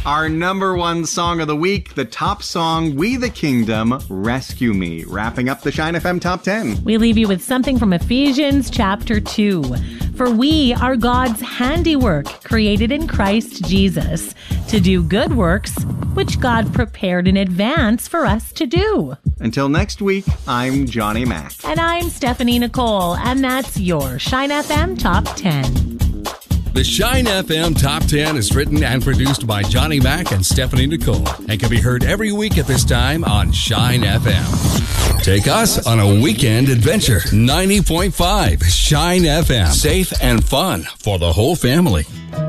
Our number one song of the week, the top song, We the Kingdom, Rescue Me. Wrapping up the Shine FM Top 10. We leave you with something from Ephesians chapter 2. For we are God's handiwork, created in Christ Jesus, to do good works, which God prepared in advance for us to do. Until next week, I'm Johnny Mac. And I'm Stephanie Nicole, and that's your Shine FM Top 10. The Shine FM Top 10 is written and produced by Johnny Mac and Stephanie Nicole and can be heard every week at this time on Shine FM. Take us on a weekend adventure. 90.5 Shine FM. Safe and fun for the whole family.